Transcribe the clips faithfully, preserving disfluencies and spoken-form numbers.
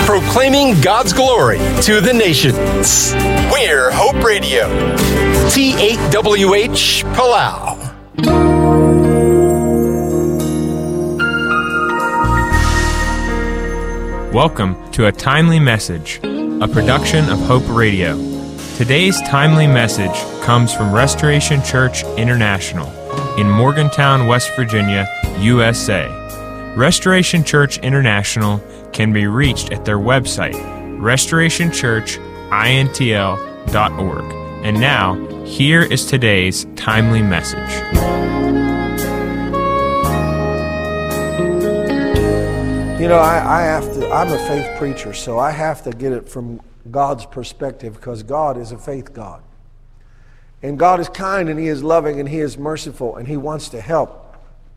proclaiming God's glory to the nations. We're Hope Radio. T eight W H Palau. Welcome to A Timely Message, a production of Hope Radio. Today's timely message comes from Restoration Church International in Morgantown, West Virginia, U S A. Restoration Church International can be reached at their website, restoration church intl dot org. And now, here is today's timely message. You know, I, I have to, I'm a faith preacher, so I have to get it from God's perspective, because God is a faith God. And God is kind, and He is loving, and He is merciful, and He wants to help.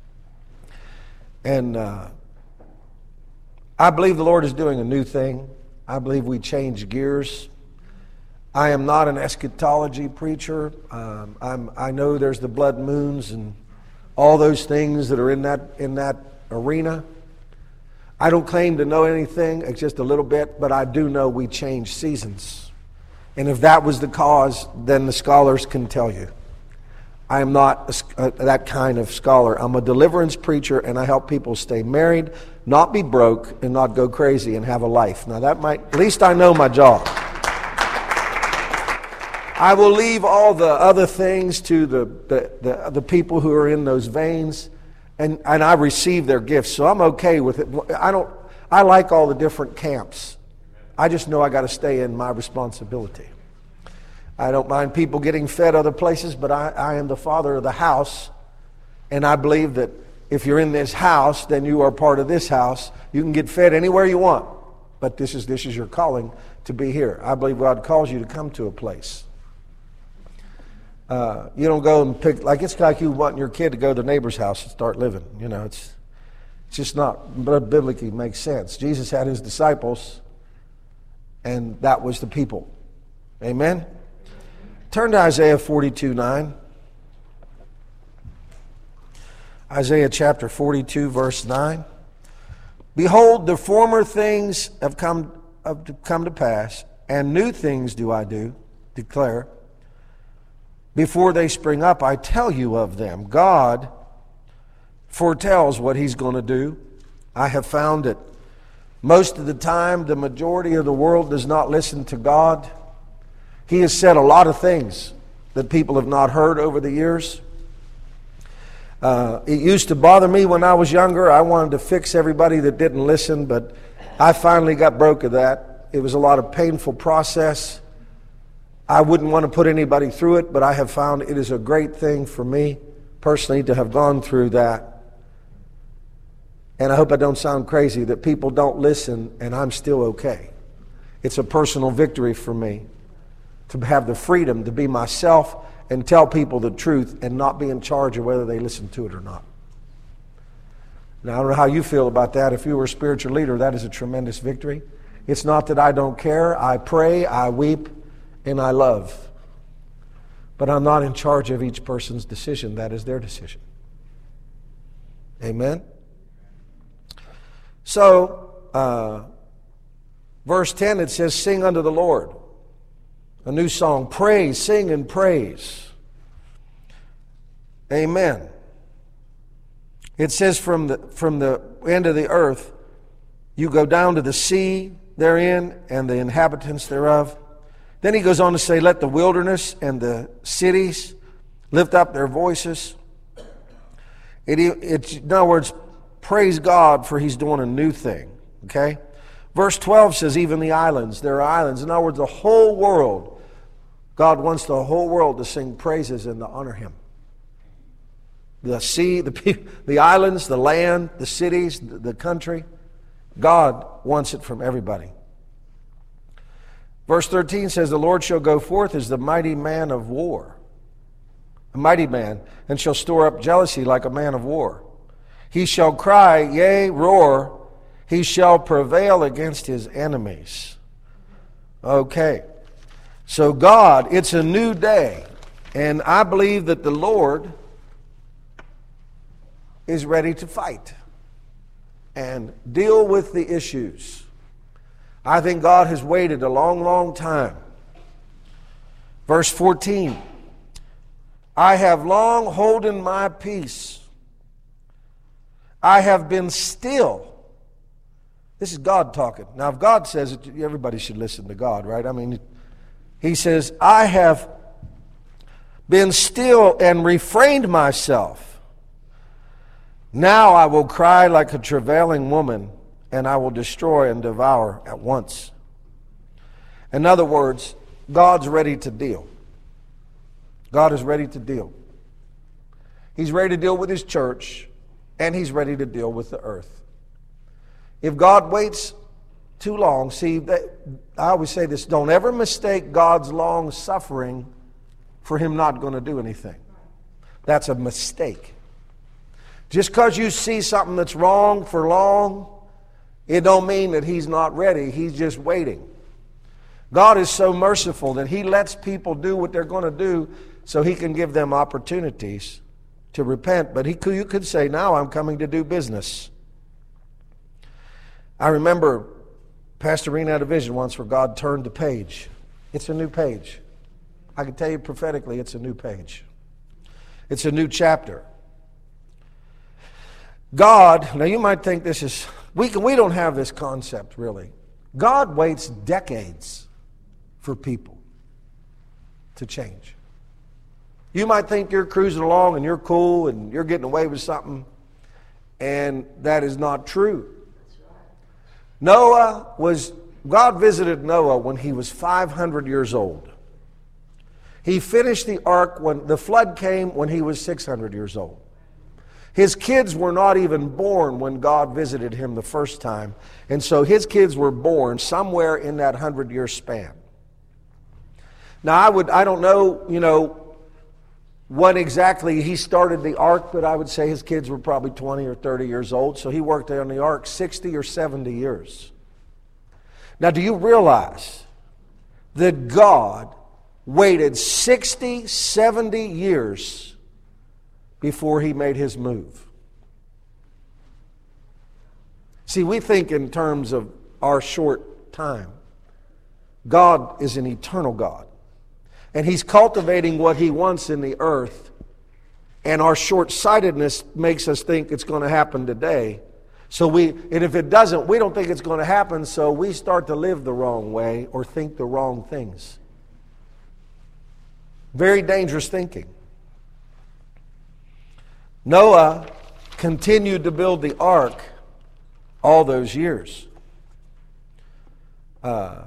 And uh, I believe the Lord is doing a new thing. I believe we change gears. I am not an eschatology preacher. Um, I'm, I know there's the blood moons and all those things that are in that in that arena. I don't claim to know anything, it's just a little bit, but I do know we change seasons. And if that was the cause, then the scholars can tell you. I am not a, a, that kind of scholar. I'm a deliverance preacher, and I help people stay married, not be broke, and not go crazy and have a life. Now that might, at least I know my job. I will leave all the other things to the, the, the, the people who are in those veins. And, and I receive their gifts, so I'm okay with it. I don't. I like all the different camps. I just know I got to stay in my responsibility. I don't mind people getting fed other places, but I, I am the father of the house, and I believe that if you're in this house, then you are part of this house. You can get fed anywhere you want, but this is this is your calling to be here. I believe God calls you to come to a place. Uh, you don't go and pick, like it's like you wanting your kid to go to the neighbor's house and start living. You know, it's it's just not, but biblically makes sense. Jesus had His disciples, and that was the people. Amen? Turn to Isaiah forty-two nine. Isaiah chapter forty-two, verse nine. Behold, the former things have come, have come to pass, and new things do I do, declare. Before they spring up, I tell you of them. God foretells what He's going to do. I have found that most of the time, the majority of the world does not listen to God. He has said a lot of things that people have not heard over the years. Uh, it used to bother me when I was younger. I wanted to fix everybody that didn't listen, but I finally got broke of that. It was a lot of painful process. I wouldn't want to put anybody through it, but I have found it is a great thing for me personally to have gone through that. And I hope I don't sound crazy that people don't listen and I'm still okay. It's a personal victory for me to have the freedom to be myself and tell people the truth and not be in charge of whether they listen to it or not. Now, I don't know how you feel about that. If you were a spiritual leader, that is a tremendous victory. It's not that I don't care. I pray, I weep, and I love. But I'm not in charge of each person's decision. That is their decision. Amen? So, uh, verse ten, it says, sing unto the Lord. A new song. Praise, sing and praise. Amen. It says from the, from the end of the earth, you go down to the sea therein and the inhabitants thereof. Then he goes on to say, let the wilderness and the cities lift up their voices. It, it, in other words, praise God for He's doing a new thing. Okay? Verse twelve says, even the islands, there are islands. In other words, the whole world, God wants the whole world to sing praises and to honor Him. The sea, the, the islands, the land, the cities, the, the country, God wants it from everybody. Verse thirteen says, the Lord shall go forth as the mighty man of war, a mighty man, and shall store up jealousy like a man of war. He shall cry, yea, roar. He shall prevail against his enemies. Okay. So God, it's a new day. And I believe that the Lord is ready to fight and deal with the issues. I think God has waited a long, long time. Verse fourteen, I have long holden my peace. I have been still. This is God talking. Now, if God says it, everybody should listen to God, right? I mean, he says, I have been still and refrained myself. Now I will cry like a travailing woman, and I will destroy and devour at once. In other words, God's ready to deal. God is ready to deal. He's ready to deal with his church, and he's ready to deal with the earth. If God waits too long, see, that, I always say this, don't ever mistake God's long suffering for him not going to do anything. That's a mistake. Just because you see something that's wrong for long, it don't mean that he's not ready. He's just waiting. God is so merciful that he lets people do what they're going to do so he can give them opportunities to repent. But he could, you could say, now I'm coming to do business. I remember Pastor Rena had a vision once where God turned the page. It's a new page. I can tell you prophetically, it's a new page. It's a new chapter. God, now you might think this is, we can, we don't have this concept really. God waits decades for people to change. You might think you're cruising along and you're cool and you're getting away with something, and that is not true. Noah was, God visited Noah when he was five hundred years old. He finished the ark when the flood came when he was six hundred years old. His kids were not even born when God visited him the first time. And so his kids were born somewhere in that hundred-year span. Now, I would, I don't know, you know, what exactly he started the ark, but I would say his kids were probably twenty or thirty years old. So he worked on the ark sixty or seventy years. Now, do you realize that God waited sixty, seventy years before he made his move? See, we think in terms of our short time. God is an eternal God. And he's cultivating what he wants in the earth. And our short-sightedness makes us think it's going to happen today. So we, and if it doesn't, we don't think it's going to happen, so we start to live the wrong way or think the wrong things. Very dangerous thinking. Noah continued to build the ark all those years. Uh,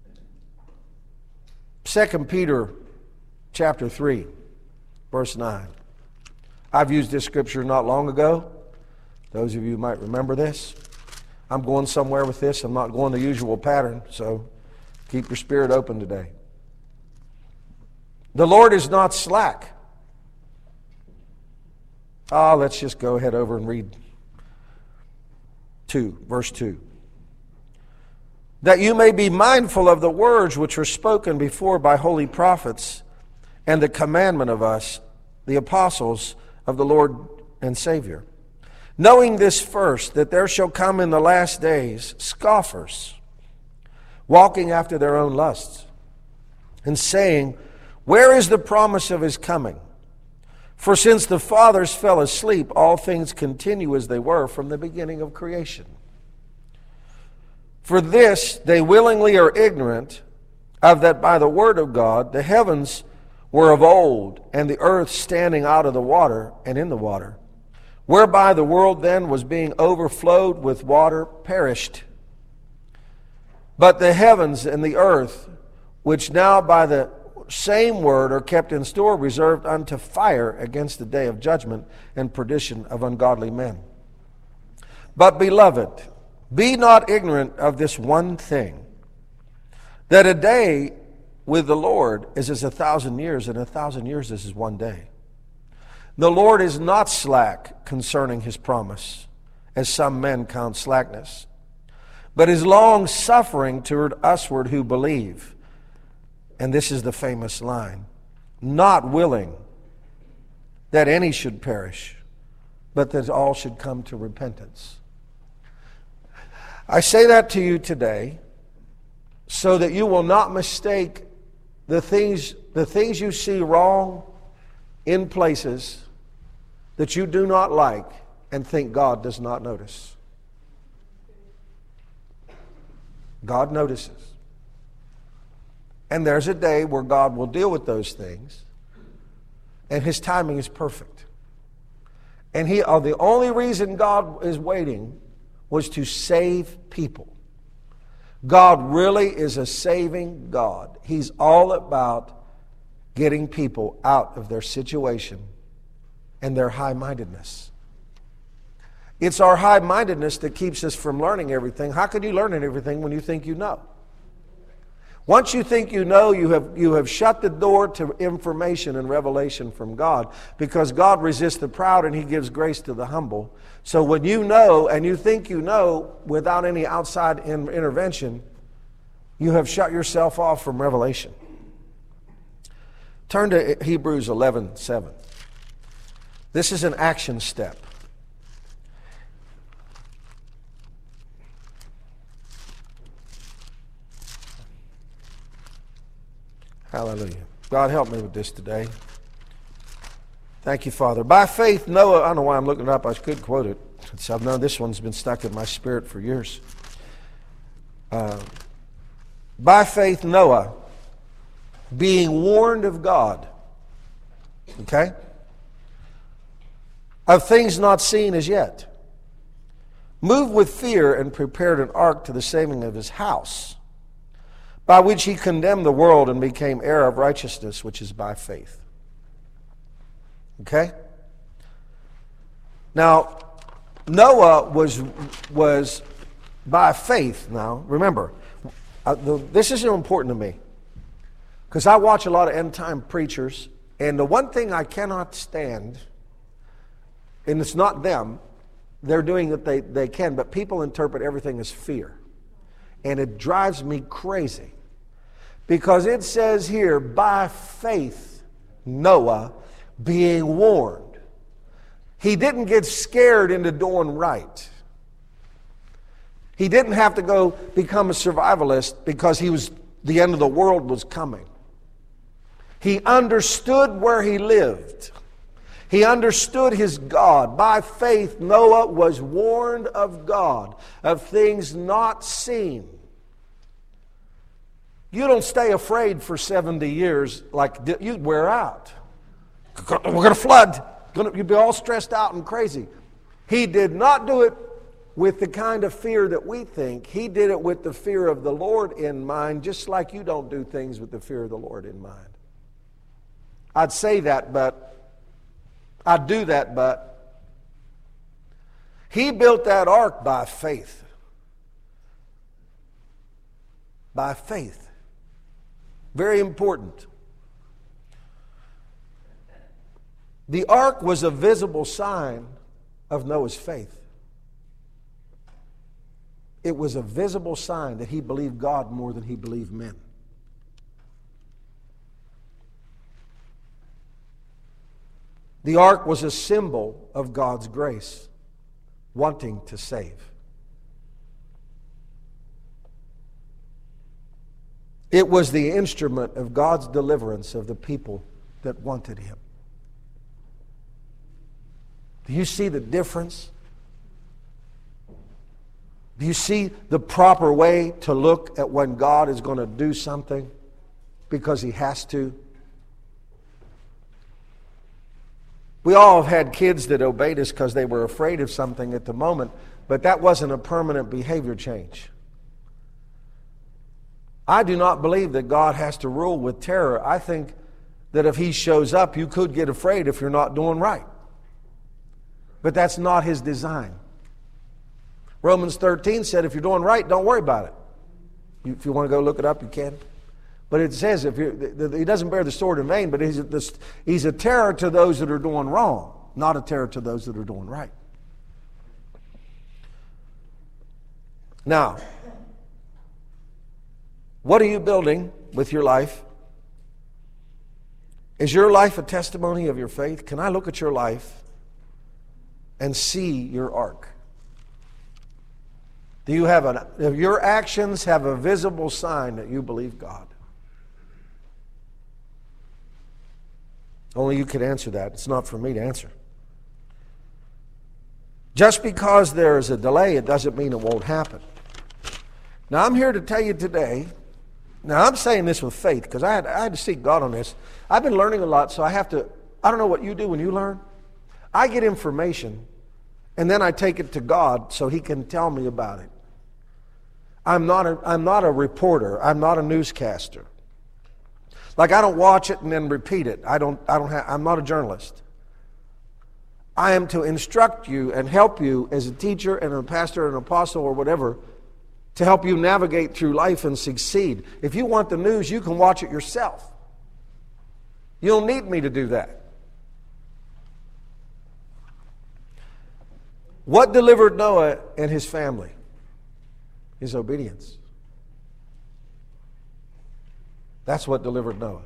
Second Peter chapter three, verse nine. I've used this scripture not long ago. Those of you might remember this. I'm going somewhere with this. I'm not going the usual pattern, so keep your spirit open today. The Lord is not slack. Ah, let's just go ahead over and read two, verse two. That you may be mindful of the words which were spoken before by holy prophets, and the commandment of us, the apostles of the Lord and Savior. Knowing this first, that there shall come in the last days scoffers, walking after their own lusts, and saying, where is the promise of his coming? For since the fathers fell asleep, all things continue as they were from the beginning of creation. For this they willingly are ignorant of that by the word of God the heavens were of old, and the earth standing out of the water and in the water, whereby the world then was being overflowed with water, perished. But the heavens and the earth, which now by the same word are kept in store, reserved unto fire against the day of judgment and perdition of ungodly men. But beloved, be not ignorant of this one thing, that a day with the Lord is as a thousand years, and a thousand years is as one day. The Lord is not slack concerning his promise, as some men count slackness, but is long-suffering toward usward who believe. And this is the famous line, not willing that any should perish, but that all should come to repentance. I say that to you today so that you will not mistake the things, the things you see wrong in places that you do not like and think God does not notice. God notices. And there's a day where God will deal with those things, and His timing is perfect. And he, uh, the only reason God is waiting was to save people. God really is a saving God. He's all about getting people out of their situation and their high-mindedness. It's our high-mindedness that keeps us from learning everything. How can you learn everything when you think you know? Once you think you know, you have, you have shut the door to information and revelation from God, because God resists the proud and He gives grace to the humble. So when you know and you think you know without any outside in, intervention, you have shut yourself off from revelation. Turn to Hebrews eleven seven. This is an action step. Hallelujah. God, help me with this today. Thank you, Father. By faith, Noah, I don't know why I'm looking it up. I could quote it. So I've known this one's been stuck in my spirit for years. Uh, by faith, Noah, being warned of God, okay, of things not seen as yet, moved with fear and prepared an ark to the saving of his house, by which he condemned the world and became heir of righteousness, which is by faith. Okay? Now, Noah was, was by faith. Now, remember, uh, the, this is important to me, because I watch a lot of end-time preachers, and the one thing I cannot stand, and it's not them, they're doing what they, they can, but people interpret everything as fear. And it drives me crazy. Because it says here, by faith, Noah being warned. He didn't get scared into doing right. He didn't have to go become a survivalist because he was, the end of the world was coming. He understood where he lived. He understood his God. By faith, Noah was warned of God, of things not seen. You don't stay afraid for seventy years like you'd wear out. We're going to flood. You'd be all stressed out and crazy. He did not do it with the kind of fear that we think. He did it with the fear of the Lord in mind, just like you don't do things with the fear of the Lord in mind. I'd say that, but I'd do that, but he built that ark by faith. By faith. Very important. The ark was a visible sign of Noah's faith. It was a visible sign that he believed God more than he believed men. The ark was a symbol of God's grace, wanting to save. It was the instrument of God's deliverance of the people that wanted Him. Do you see the difference? Do you see the proper way to look at when God is going to do something because He has to? We all have had kids that obeyed us because they were afraid of something at the moment, but that wasn't a permanent behavior change. I do not believe that God has to rule with terror. I think that if He shows up, you could get afraid if you're not doing right. But that's not His design. Romans thirteen said, if you're doing right, don't worry about it. You, if you want to go look it up, you can. But it says, if you're, He doesn't bear the sword in vain, but he's a, he's a terror to those that are doing wrong, not a terror to those that are doing right. Now, what are you building with your life? Is your life a testimony of your faith? Can I look at your life and see your ark? Do you have an, if your actions have a visible sign that you believe God? Only you can answer that. It's not for me to answer. Just because there is a delay, it doesn't mean it won't happen. Now, I'm here to tell you today, now I'm saying this with faith because I had, I had to seek God on this. I've been learning a lot, so I have to, I don't know what you do when you learn. I get information, and then I take it to God so He can tell me about it. I'm not a, I'm not a reporter. I'm not a newscaster. Like, I don't watch it and then repeat it. I don't, I don't have, I'm not a journalist. I am to instruct you and help you as a teacher and a pastor and an apostle or whatever to help you navigate through life and succeed. If you want the news, you can watch it yourself. You don't need me to do that. What delivered Noah and his family? His obedience. That's what delivered Noah.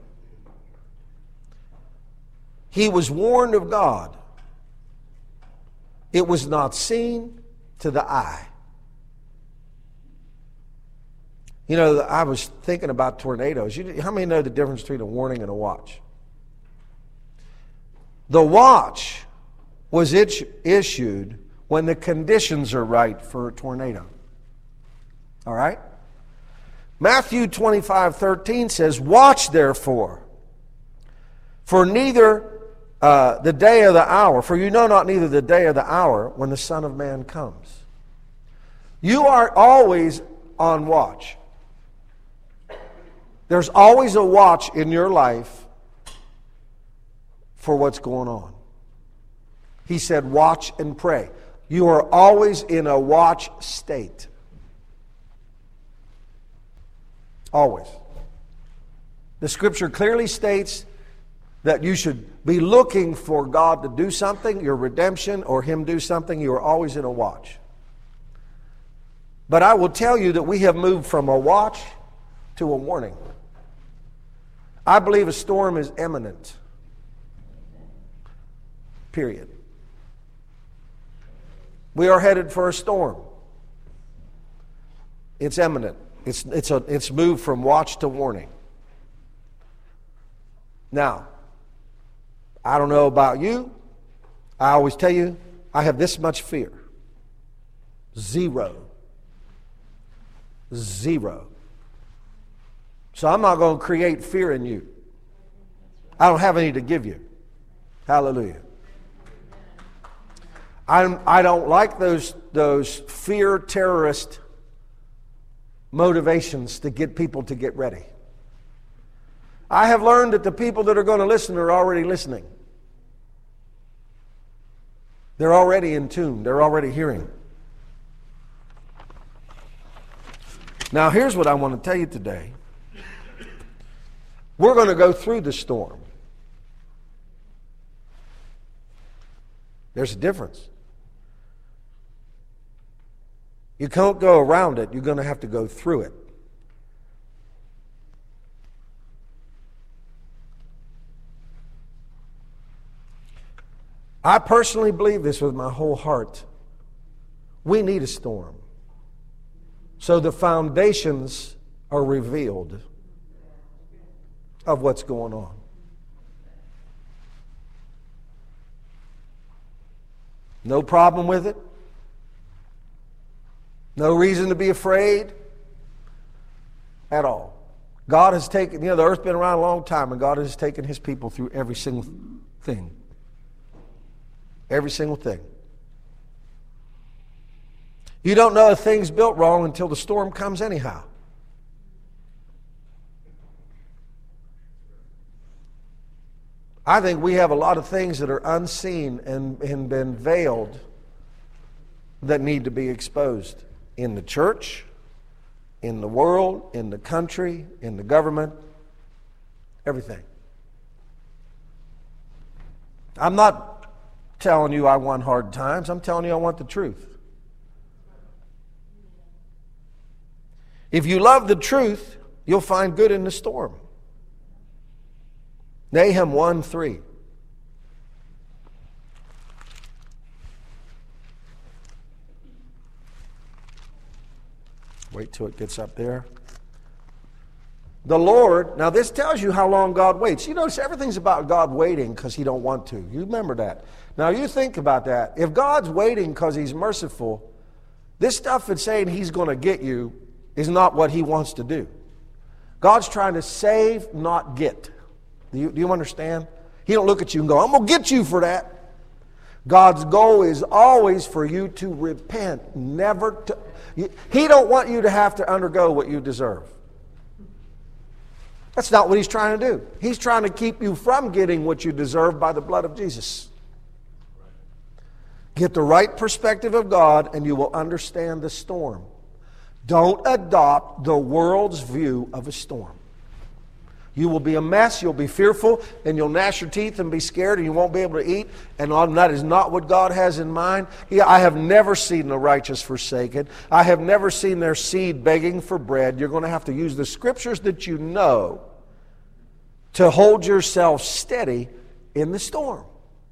He was warned of God. It was not seen to the eye. You know, I was thinking about tornadoes. You, how many know the difference between a warning and a watch? The watch was issued when the conditions are right for a tornado. All right? Matthew twenty-five thirteen says, "Watch therefore, for neither uh, the day or the hour, for you know not neither the day or the hour when the Son of Man comes." You are always on watch. There's always a watch in your life for what's going on. He said, watch and pray. You are always in a watch state. Always. The scripture clearly states that you should be looking for God to do something, your redemption, or Him do something. You are always in a watch. But I will tell you that we have moved from a watch to a warning. I believe a storm is imminent. Period. We are headed for a storm. It's imminent. It's, it's, a, it's moved from watch to warning. Now, I don't know about you. I always tell you, I have this much fear. Zero. Zero. So I'm not going to create fear in you. I don't have any to give you. Hallelujah. I'm, I don't like those, those fear terrorist motivations to get people to get ready. I have learned that the people that are going to listen are already listening. They're already in tune. They're already hearing. Now, here's what I want to tell you today. We're going to go through the storm. There's a difference. You can't go around it. You're going to have to go through it. I personally believe this with my whole heart. We need a storm. So the foundations are revealed of what's going on. No problem with it. No reason to be afraid at all. God has taken, you know, the earth's been around a long time, and God has taken His people through every single thing. Every single thing. You don't know a thing's built wrong until the storm comes anyhow. I think we have a lot of things that are unseen and, and been veiled that need to be exposed in the church, in the world, in the country, in the government, everything. I'm not telling you I want hard times. I'm telling you I want the truth. If you love the truth, you'll find good in the storm. Nahum one three. Wait till it gets up there. The Lord, now this tells you how long God waits. You notice everything's about God waiting because he don't want to. You remember that. Now you think about that. If God's waiting because he's merciful, this stuff that's saying he's going to get you is not what he wants to do. God's trying to save, not get. Do you, do you understand? He don't look at you and go, I'm going to get you for that. God's goal is always for you to repent. Never to. He don't want you to have to undergo what you deserve. That's not what he's trying to do. He's trying to keep you from getting what you deserve by the blood of Jesus. Get the right perspective of God and you will understand the storm. Don't adopt the world's view of a storm. You will be a mess, you'll be fearful, and you'll gnash your teeth and be scared, and you won't be able to eat. And that is not what God has in mind. I have never seen the righteous forsaken. I have never seen their seed begging for bread. You're going to have to use the scriptures that you know to hold yourself steady in the storm.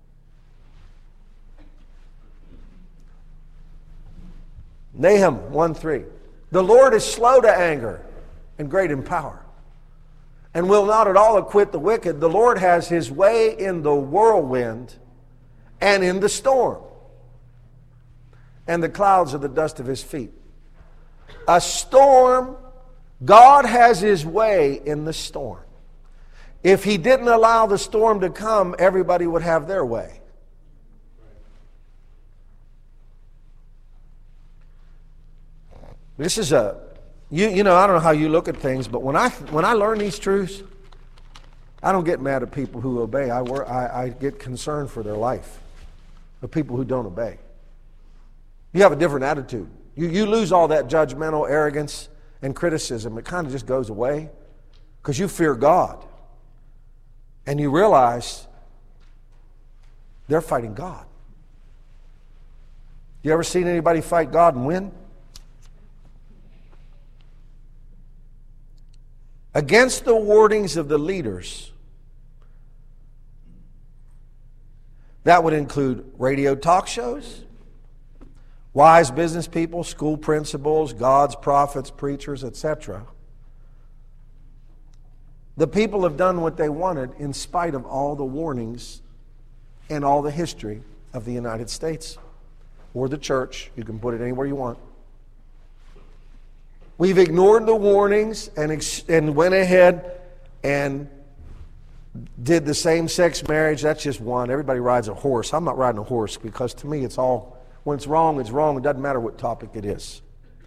Nahum one three. The Lord is slow to anger and great in power, and will not at all acquit the wicked. The Lord has his way in the whirlwind and in the storm, and the clouds are the dust of his feet. A storm, God has his way in the storm. If he didn't allow the storm to come, everybody would have their way. This is a, you, you know, I don't know how you look at things, but when I when I learn these truths, I don't get mad at people who obey. I, work, I, I get concerned for their life, the people who don't obey. You have a different attitude. You, you lose all that judgmental arrogance and criticism. It kind of just goes away because you fear God. And you realize they're fighting God. You ever seen anybody fight God and win? Against the wordings of the leaders, that would include radio talk shows, wise business people, school principals, God's prophets, preachers, et cetera. The people have done what they wanted in spite of all the warnings and all the history of the United States or the church. You can put it anywhere you want. We've ignored the warnings and, ex- and went ahead and did the same-sex marriage. That's just one. Everybody rides a horse. I'm not riding a horse because to me it's all, when it's wrong, it's wrong. It doesn't matter what topic it is.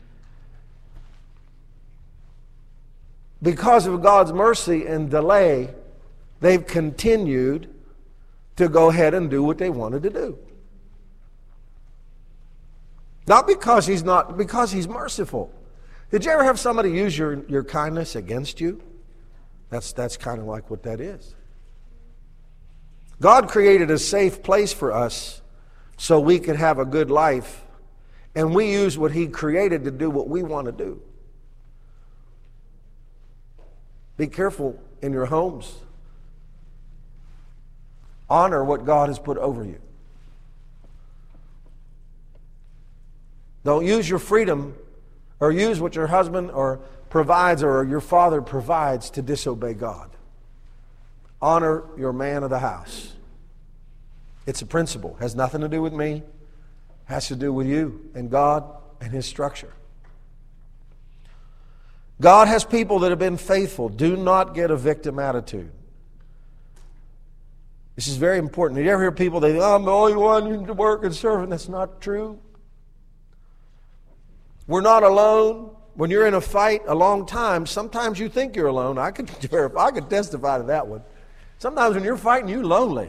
Because of God's mercy and delay, they've continued to go ahead and do what they wanted to do. Not because he's not, because he's merciful. Did you ever have somebody use your, your kindness against you? That's, that's kind of like what that is. God created a safe place for us so we could have a good life, and we use what he created to do what we want to do. Be careful in your homes. Honor what God has put over you. Don't use your freedom or use what your husband or provides or your father provides to disobey God. Honor your man of the house. It's a principle. Has nothing to do with me. Has to do with you and God and his structure. God has people that have been faithful. Do not get a victim attitude. This is very important. Did you ever hear people, they oh, I'm the only one who can work and serve, and that's not true. We're not alone. When you're in a fight a long time, sometimes you think you're alone. I could I could testify to that one. Sometimes when you're fighting, you're lonely.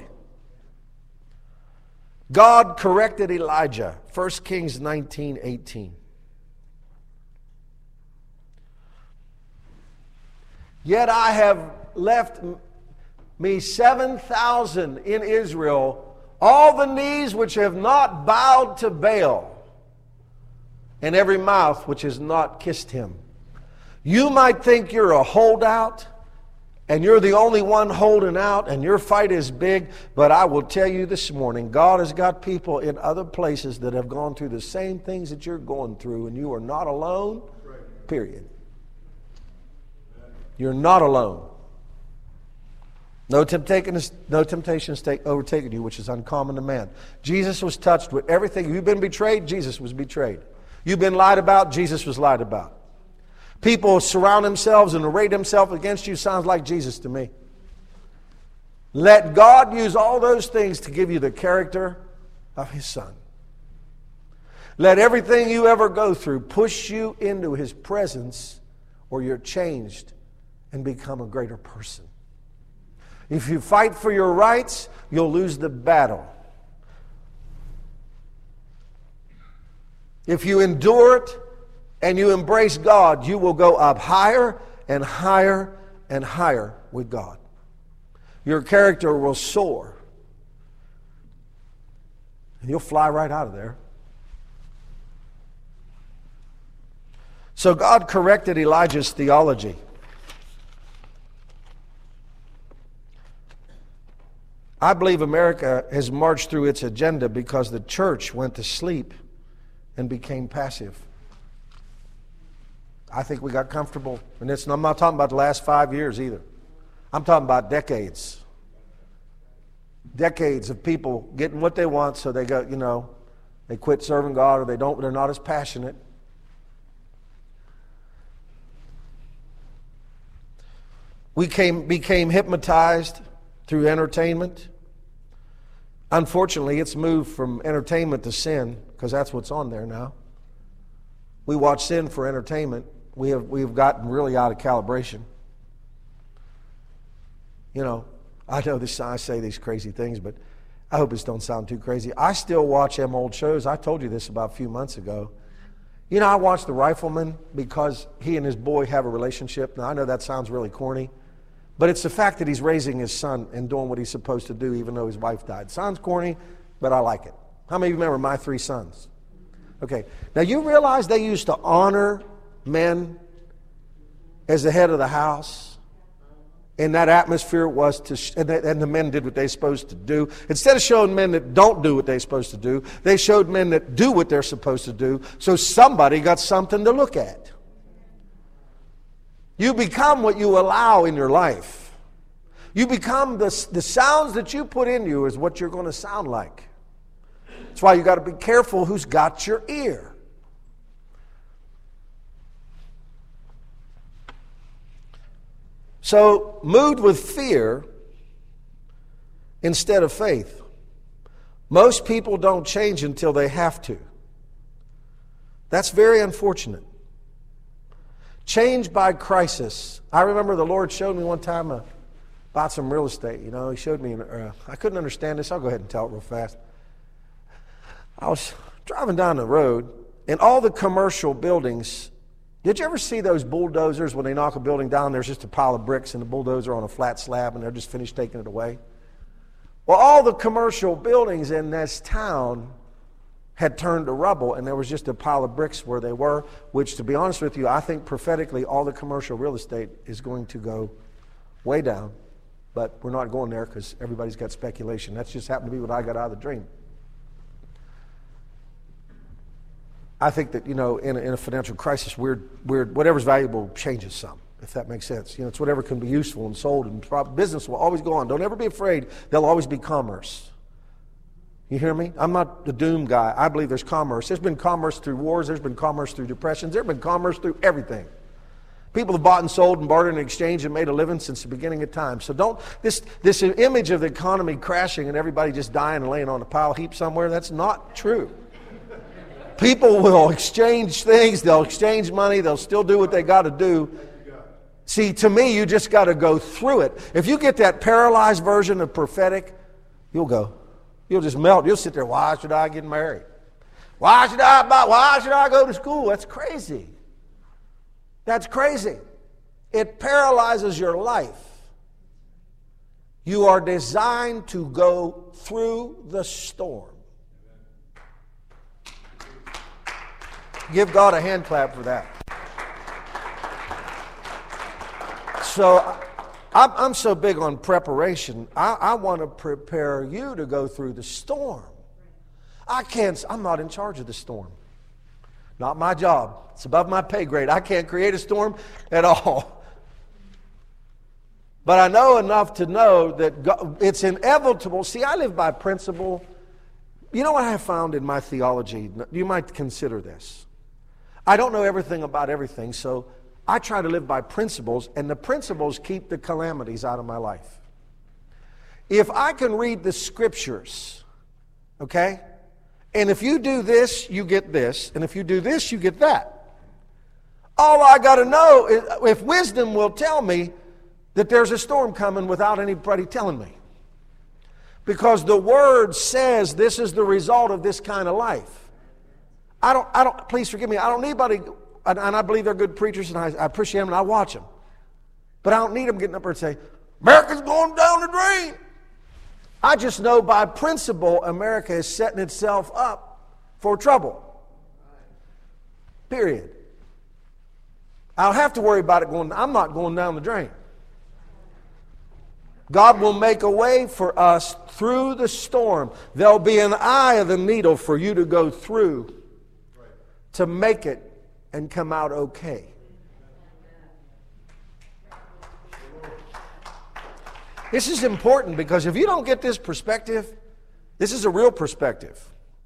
God corrected Elijah. First Kings nineteen eighteen. Yet I have left me seven thousand in Israel, all the knees which have not bowed to Baal, and every mouth which has not kissed him. You might think you're a holdout, and you're the only one holding out, and your fight is big, but I will tell you this morning, God has got people in other places that have gone through the same things that you're going through, and you are not alone. period. You're not alone. No temptation, no temptation has take, overtaken you, which is uncommon to man. Jesus was touched with everything. You've been betrayed, Jesus was betrayed. You've been lied about, Jesus was lied about. People surround themselves and array themselves against you. Sounds like Jesus to me. Let God use all those things to give you the character of His Son. Let everything you ever go through push you into His presence, or you're changed and become a greater person. If you fight for your rights, you'll lose the battle. If you endure it and you embrace God, you will go up higher and higher and higher with God. Your character will soar. And you'll fly right out of there. So God corrected Elijah's theology. I believe America has marched through its agenda because the church went to sleep and became passive. I think we got comfortable. And it's, I'm not talking about the last five years either. I'm talking about decades. Decades of people getting what they want, so they go, you know, they quit serving God, or they don't, they're not as passionate. We came, became hypnotized through entertainment. Unfortunately, it's moved from entertainment to sin, because that's what's on there now. We watch sin for entertainment. We have we have gotten really out of calibration. You know, I know this. I say these crazy things, but I hope this don't sound too crazy. I still watch them old shows. I told you this about a few months ago. You know, I watched The Rifleman because he and his boy have a relationship. Now, I know that sounds really corny, but it's the fact that he's raising his son and doing what he's supposed to do even though his wife died. Sounds corny, but I like it. How many of you remember My Three Sons? Okay. Now, you realize they used to honor men as the head of the house? And that atmosphere was to, sh- and, the, and the men did what they're supposed to do. Instead of showing men that don't do what they're supposed to do, they showed men that do what they're supposed to do, so somebody got something to look at. You become what you allow in your life. You become the, the sounds that you put in you is what you're going to sound like. That's why you got to be careful who's got your ear. So, moved with fear instead of faith. Most people don't change until they have to. That's very unfortunate. Change by crisis. I remember the Lord showed me one time uh, about some real estate. You know, He showed me, uh, I couldn't understand this. I'll go ahead and tell it real fast. I was driving down the road, and all the commercial buildings. Did you ever see those bulldozers when they knock a building down, there's just a pile of bricks and the bulldozer on a flat slab and they're just finished taking it away? Well, all the commercial buildings in this town had turned to rubble, and there was just a pile of bricks where they were, which, to be honest with you, I think prophetically all the commercial real estate is going to go way down. But we're not going there because everybody's got speculation. That's just happened to be what I got out of the dream. I think that, you know, in a, in a financial crisis, weird, weird, whatever's valuable changes some, if that makes sense. You know, it's whatever can be useful and sold, and business will always go on. Don't ever be afraid. There'll always be commerce. You hear me? I'm not the doom guy. I believe there's commerce. There's been commerce through wars. There's been commerce through depressions. There's been commerce through everything. People have bought and sold and bartered and exchanged and made a living since the beginning of time. So don't, this, this image of the economy crashing and everybody just dying and laying on a pile heap somewhere, that's not true. People will exchange things, they'll exchange money, they'll still do what they got to do. See, to me, you just got to go through it. If you get that paralyzed version of prophetic, you'll go. You'll just melt. You'll sit there, why should I get married? Why should I buy, why should I go to school? That's crazy. That's crazy. It paralyzes your life. You are designed to go through the storm. Give God a hand clap for that. So I'm, I'm so big on preparation. I, I want to prepare you to go through the storm. I can't, I'm not in charge of the storm. Not my job. It's above my pay grade. I can't create a storm at all. But I know enough to know that God, it's inevitable. See, I live by principle. You know what I have found in my theology? You might consider this. I don't know everything about everything, so I try to live by principles, and the principles keep the calamities out of my life. If I can read the Scriptures, okay, and if you do this, you get this, and if you do this, you get that. All I got to know is if wisdom will tell me that there's a storm coming without anybody telling me. Because the Word says this is the result of this kind of life. I don't, I don't, please forgive me, I don't need anybody, and, and I believe they're good preachers, and I, I appreciate them, and I watch them. But I don't need them getting up there and say, America's going down the drain. I just know by principle America is setting itself up for trouble. Period. I don't have to worry about it going, I'm not going down the drain. God will make a way for us through the storm. There'll be an eye of the needle for you to go through to make it and come out okay. This is important because if you don't get this perspective, this is a real perspective.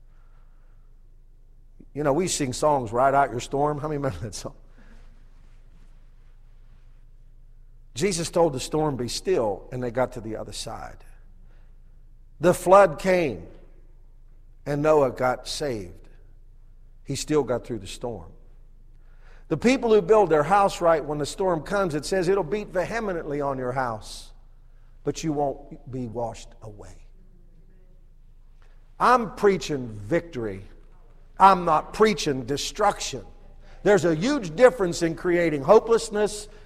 You know, we sing songs, Ride Out Your Storm. How many remember that song? Jesus told the storm, be still, and they got to the other side. The flood came, and Noah got saved. He still got through the storm. The people who build their house right, when the storm comes, it says it'll beat vehemently on your house, but you won't be washed away. I'm preaching victory. I'm not preaching destruction. There's a huge difference in creating hopelessness